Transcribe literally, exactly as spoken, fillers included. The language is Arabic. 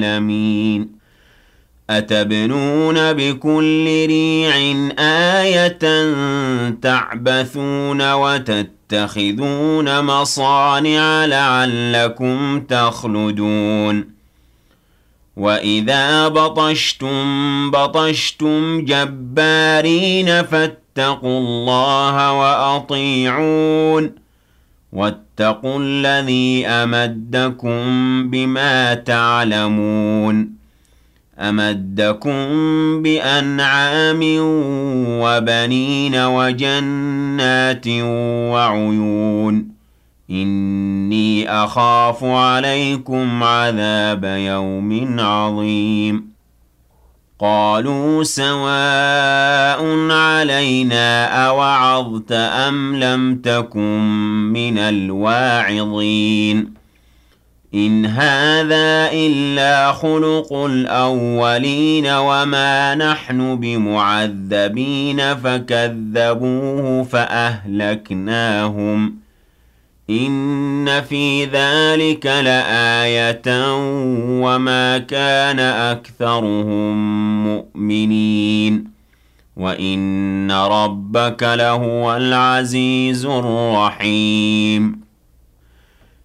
العالمين أتبنون بكل ريع آية تعبثون وتتخذون مصانع لعلكم تخلدون وإذا بطشتم بطشتم جبارين فاتقوا الله وأطيعون واتقوا الذي أمدكم بما تعلمون أمدكم بأنعام وبنين وجنات وعيون إني أخاف عليكم عذاب يوم عظيم قالوا سواء علينا أوعظت أم لم تكن من الواعظين إن هذا إلا خلق الأولين وما نحن بمعذبين فكذبوه فأهلكناهم إن في ذلك لآية وما كان أكثرهم مؤمنين وإن ربك لهو العزيز الرحيم